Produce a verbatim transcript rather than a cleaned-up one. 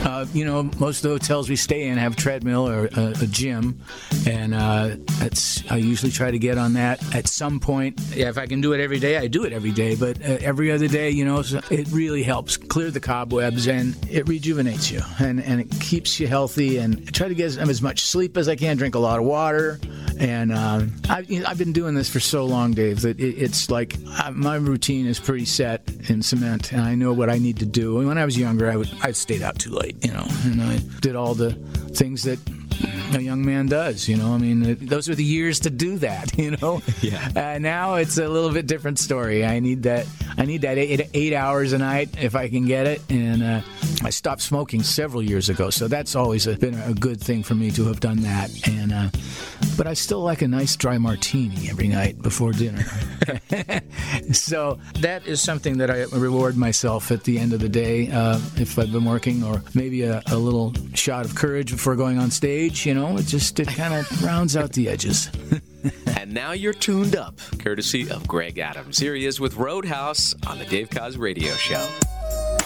Uh, you know, most of the hotels we stay in have a treadmill or a, a gym, and uh, that's I usually try to get on that at some point. Yeah, if I can do it every day, I do it every day. But uh, every other day, you know, so it really helps clear the cobwebs, and it rejuvenates you, and, and it keeps you healthy. And I try to get as, as much sleep as I can, drink a lot of water. And uh, I've, you know, I've been doing this for so long, Dave, that it, it's like uh, my routine is pretty set in cement, and I know what I need to do. And when I was younger, I would I stayed out too late, you know, and I did all the things that a young man does, you know. I mean, those are the years to do that, you know. Yeah. Uh, now it's a little bit different story. I need that. I need that eight, eight hours a night if I can get it. And uh, I stopped smoking several years ago, so that's always a, been a good thing for me to have done that. And uh, but I still like a nice dry martini every night before dinner. So that is something that I reward myself at the end of the day uh, if I've been working, or maybe a, a little shot of courage before going on stage. You know, it just it kind of rounds out the edges. And now you're tuned up, courtesy of Greg Adams. Here he is with Roadhouse on the Dave Koz Radio Show.